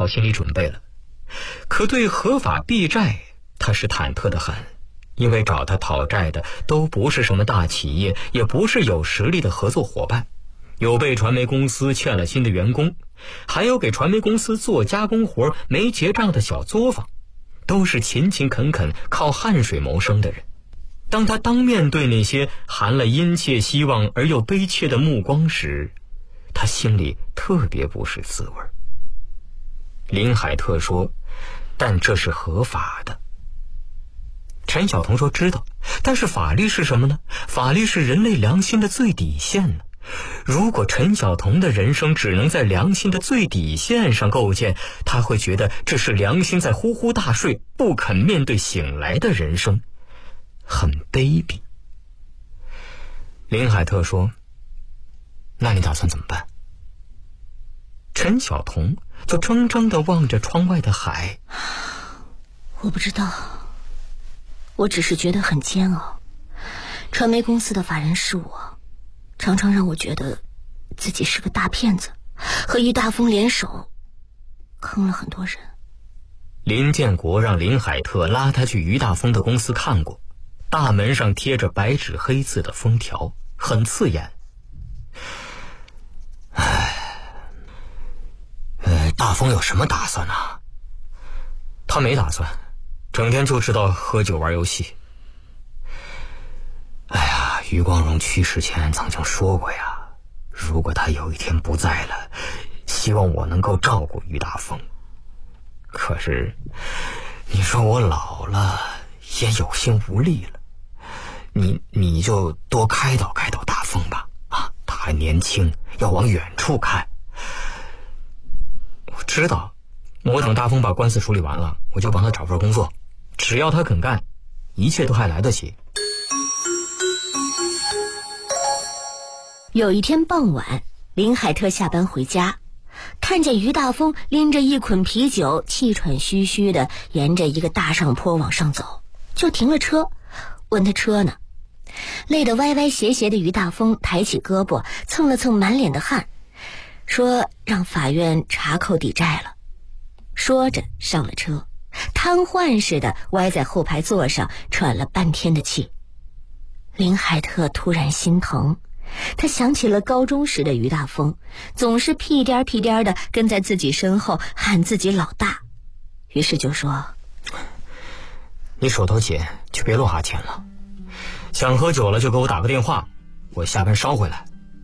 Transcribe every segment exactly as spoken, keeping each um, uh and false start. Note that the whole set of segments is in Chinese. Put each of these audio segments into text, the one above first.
好心理准备了。可对合法避债，他是忐忑的很，因为找他讨债的都不是什么大企业，也不是有实力的合作伙伴，有被传媒公司欠了薪的员工，还有给传媒公司做加工活没结账的小作坊，都是勤勤恳恳靠汗水谋生的人。当他当面对那些含了殷切希望而又悲切的目光时，他心里特别不是滋味。林海特说，但这是合法的。陈晓彤说知道，但是法律是什么呢？法律是人类良心的最底线呢。如果陈晓彤的人生只能在良心的最底线上构建，他会觉得这是良心在呼呼大睡，不肯面对醒来的人生，很卑鄙。林海特说，那你打算怎么办？陈晓彤就怔怔地望着窗外的海。 我不知道，我只是觉得很煎熬。传媒公司的法人是我，常常让我觉得自己是个大骗子，和于大峰联手坑了很多人。 林建国让林海特拉他去于大峰的公司看过，大门上贴着白纸黑字的封条，很刺眼。唉，呃，大峰有什么打算呢？他没打算，整天就知道喝酒玩游戏。哎呀，余光荣去世前曾经说过呀，如果他有一天不在了，希望我能够照顾于大峰。可是你说我老了也有心无力了，你你就多开导开导大峰吧，啊，他还年轻，要往远处看。我知道，我等大峰把官司处理完了，我就帮他找份工作，只要他肯干，一切都还来得及。 有一天傍晚，林海特下班回家，看见于大峰拎着一捆啤酒，气喘吁吁地沿着一个大上坡往上走，就停了车，问他车呢。累得歪歪斜斜的于大峰抬起胳膊蹭了蹭满脸的汗，说让法院查扣抵债了。说着上了车，瘫痪似的歪在后排座上，喘了半天的气。林海特突然心疼，他想起了高中时的于大峰，总是屁颠屁颠的跟在自己身后喊自己老大，于是就说， 你手头紧就别落下钱了，想喝酒了就给我打个电话，我下班捎回来。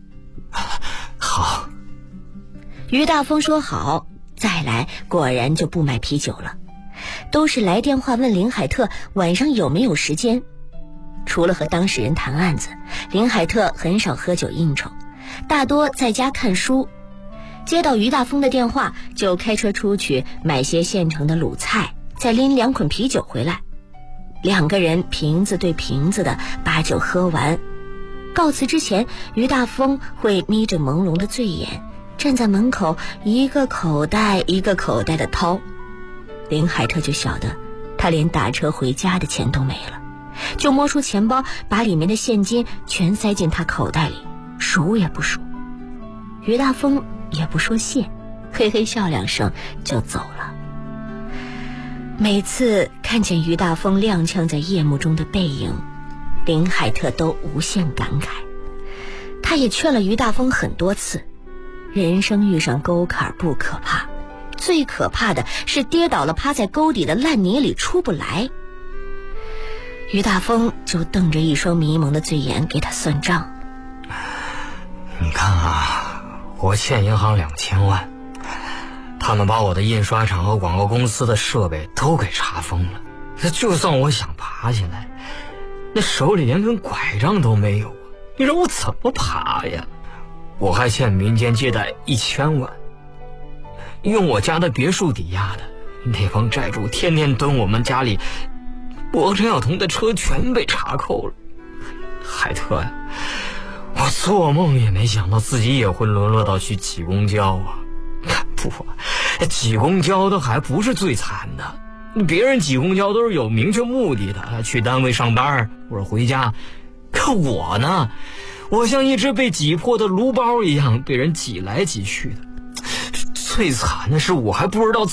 好。 于大峰说好，再来果然就不买啤酒了，都是来电话问林海特晚上有没有时间。除了和当事人谈案子，林海特很少喝酒应酬，大多在家看书。接到于大峰的电话，就开车出去买些现成的卤菜，再拎两捆啤酒回来。两个人瓶子对瓶子的把酒喝完。告辞之前，于大峰会眯着朦胧的醉眼，站在门口一个口袋一个口袋的掏。林海特就晓得他连打车回家的钱都没了，就摸出钱包，把里面的现金全塞进他口袋里，数也不数。于大峰也不说谢，嘿嘿笑两声就走了。每次看见于大峰踉跄在夜幕中的背影，林海特都无限感慨。他也劝了于大峰很多次，人生遇上沟坎不可怕，最可怕的是跌倒了趴在沟底的烂泥里出不来。于大峰就瞪着一双迷蒙的醉眼给他算账。 你看啊，我欠银行两千万，他们把我的印刷厂和广告公司的设备都给查封了，就算我想爬起来，那手里连根拐杖都没有，你让我怎么爬呀？我还欠民间借贷一千万，用我家的别墅抵押的，那帮债主天天蹲我们家里，我和陈晓彤的车全被查扣了。海特呀，我做梦也没想到自己也会沦落到去挤公交啊！不，挤公交都还不是最惨的，别人挤公交都是有明确目的的，去单位上班或者回家，可我呢，我像一只被挤破的炉包一样被人挤来挤去的。最惨的是我还不知道